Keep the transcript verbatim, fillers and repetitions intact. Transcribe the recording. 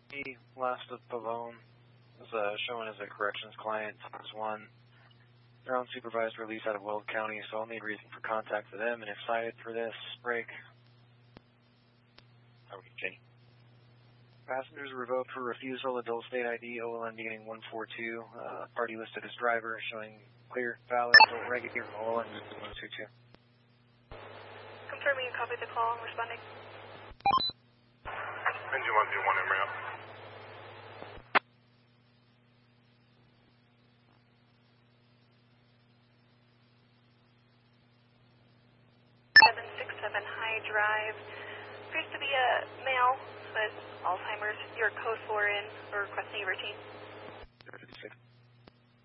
last of Pavone is uh, shown as a corrections client, times one. They're on supervised release out of Weld County, so I'll need reason for contact for them, and if cited for this break. Okay, Jenny. Passengers revoked for refusal, adult state I D, O L N beginning one four two, uh, party listed as driver, showing clear, valid, adult regular, O L N one two two. Confirming a copy of the call and responding. Engine one two one, in route. seven six seven High Drive. Appears to be a male with Alzheimer's. Your code four in or requesting a routine.